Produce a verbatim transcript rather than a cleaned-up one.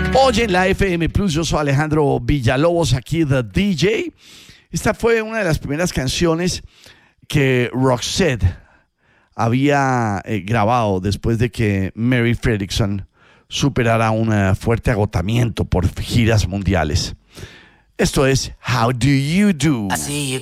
Hoy en la F M Plus, yo soy Alejandro Villalobos, aquí The D J. Esta fue una de las primeras canciones que Roxette había eh, grabado después de que Mary Fredriksson superara un uh, fuerte agotamiento por giras mundiales. Esto es How Do You Do.